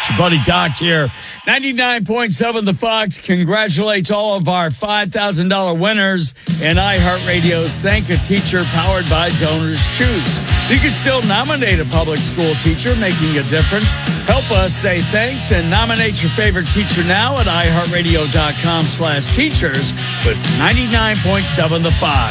It's your buddy Doc here. 99.7 The Fox congratulates all of our $5,000 winners in iHeartRadio's Thank a Teacher powered by Donors Choose. You can still nominate a public school teacher making a difference. Help us say thanks and nominate your favorite teacher now at iHeartRadio.com/teachers with 99.7 The Fox.